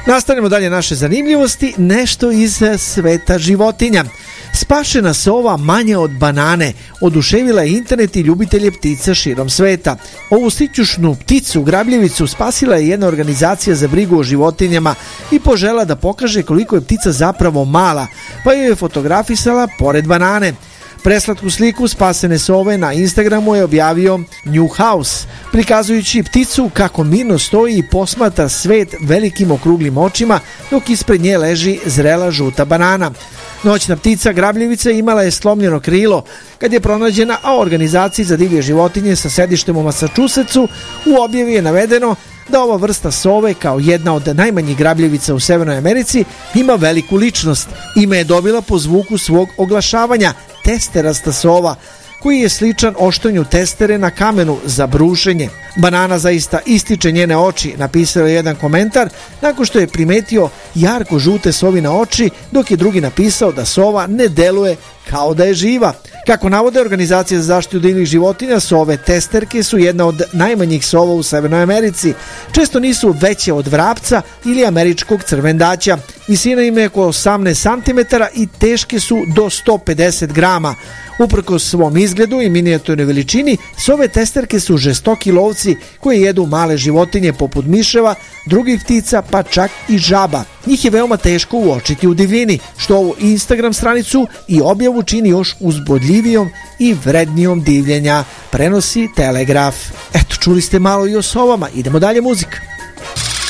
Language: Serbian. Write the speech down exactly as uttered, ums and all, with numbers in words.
Nastavljamo dalje naše zanimljivosti, nešto iz sveta životinja. Spašena sova manje od banane oduševila je internet i ljubitelje ptica širom sveta. Ovu sićušnu pticu, grabljivicu, spasila je jedna organizacija za brigu o životinjama i požela da pokaže koliko je ptica zapravo mala, pa ju je fotografisala pored banane. Preslatku sliku spasene sove na Instagramu je objavio New House, prikazujući pticu kako mirno stoji i posmatra svet velikim okruglim očima, dok ispred nje leži zrela žuta banana. Noćna ptica grabljivica imala je slomljeno krilo kad je pronađena, a u organizaciji za divlje životinje sa sedištem u Massachusettsu u objavi je navedeno da ova vrsta sove, kao jedna od najmanjih grabljivica u Severnoj Americi, ima veliku ličnost. Ime je dobila po zvuku svog oglašavanja, testerasta sova, koji je sličan oštonju testere na kamenu za brušenje. Banana zaista ističe njene oči, napisao je jedan komentar nakon što je primetio jarko žute sovine oči, dok je drugi napisao da sova ne deluje kao da je živa. Kako navode organizacije za zaštitu divljih životinja, sove testerke su jedna od najmanjih sova u Severnoj Americi. Često nisu veće od vrapca ili američkog crvendaća. Visina im je oko osamnaest santimetara i teške su do sto pedeset grama. Uprkos svom izgledu i minijaturnoj veličini, sove testerke su žestoki lovci koji jedu male životinje poput miševa, drugih ptica, pa čak i žaba. Njih je veoma teško uočiti u divljini, što ovu Instagram stranicu i objavu čini još uzbudljivijom i vrednijom divljenja, prenosi Telegraf. Eto, čuli ste malo i o sovama, idemo dalje, muzika.